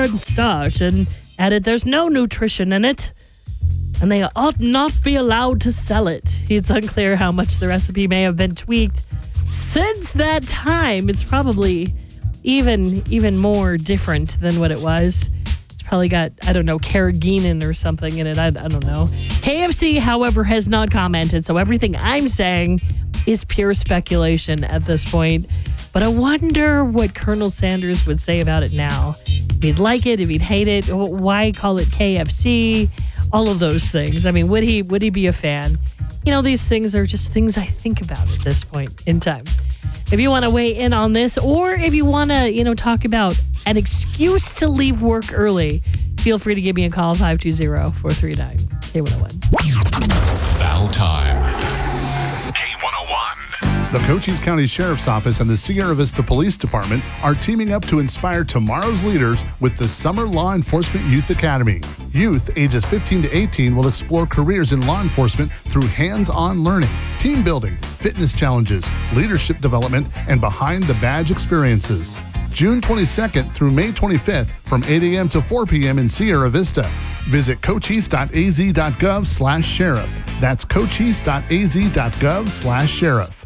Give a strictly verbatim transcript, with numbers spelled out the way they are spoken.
cornstarch and added there's no nutrition in it, and they ought not be allowed to sell it. It's unclear how much the recipe may have been tweaked since that time. It's probably even even more different than what it was. It's probably got, I don't know, carrageenan or something in it. I, I don't know. K F C, however, has not commented, so everything I'm saying is pure speculation at this point. But I wonder what Colonel Sanders would say about it now. If he'd like it, if he'd hate it, why call it K F C? All of those things. I mean, would he would he be a fan? You know, these things are just things I think about at this point in time. If you want to weigh in on this, or if you want to, you know, talk about an excuse to leave work early, feel free to give me a call, five two zero, four three nine, K one oh one. Battle time. K one oh one. The Cochise County Sheriff's Office and the Sierra Vista Police Department are teaming up to inspire tomorrow's leaders with the Summer Law Enforcement Youth Academy. Youth ages fifteen to eighteen will explore careers in law enforcement through hands-on learning, team building, fitness challenges, leadership development, and behind-the-badge experiences. June twenty-second through May twenty-fifth from eight a.m. to four p.m. in Sierra Vista. Visit cochise dot a z dot gov slash sheriff. That's cochise dot a z dot gov slash sheriff.